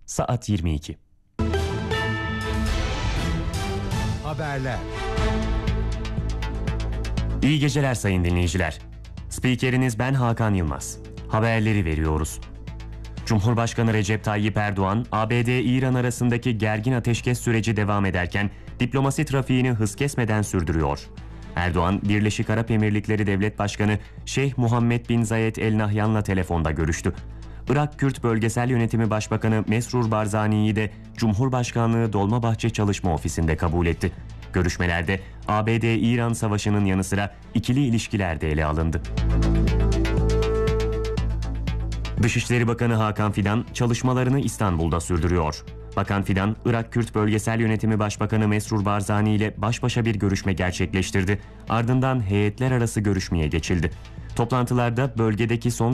Saat 22. Haberler. İyi geceler sayın dinleyiciler. Spikeriniz ben Hakan Yılmaz. Haberleri veriyoruz. Cumhurbaşkanı Recep Tayyip Erdoğan, ABD-İran arasındaki gergin ateşkes süreci devam ederken diplomasi trafiğini hız kesmeden sürdürüyor. Erdoğan, Birleşik Arap Emirlikleri Devlet Başkanı Şeyh Muhammed bin Zayed El Nahyan'la telefonda görüştü. Irak Kürt Bölgesel Yönetimi Başbakanı Mesrur Barzani'yi de Cumhurbaşkanlığı Dolmabahçe Çalışma Ofisi'nde kabul etti. Görüşmelerde ABD-İran savaşının yanı sıra ikili ilişkiler de ele alındı. Dışişleri Bakanı Hakan Fidan çalışmalarını İstanbul'da sürdürüyor. Bakan Fidan, Irak Kürt Bölgesel Yönetimi Başbakanı Mesrur Barzani ile baş başa bir görüşme gerçekleştirdi. Ardından heyetler arası görüşmeye geçildi. Toplantılarda bölgedeki son